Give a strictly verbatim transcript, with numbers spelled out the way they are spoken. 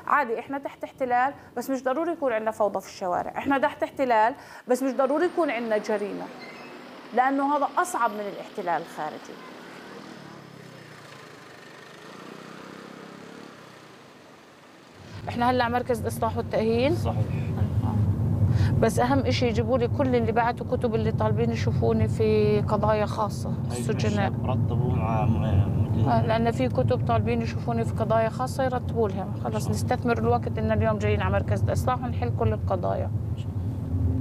عادي احنا تحت احتلال بس مش ضروري يكون عندنا فوضى في الشوارع، احنا تحت احتلال بس مش ضروري يكون عندنا جريمة، لأنه هذا أصعب من الاحتلال الخارجي. احنا هلا مركز الإصلاح والتأهيل. صحيح. بس أهم إشي يجيبوا لي كل اللي بعتوا كتب اللي طالبين يشوفوني في قضايا خاصة السجناء. رتبوا مع مدير. لأن في كتب طالبين يشوفوني في قضايا خاصة يرتبوا لهم، خلص نستثمر الوقت إن اليوم جايين على مركز الإصلاح ونحل كل القضايا.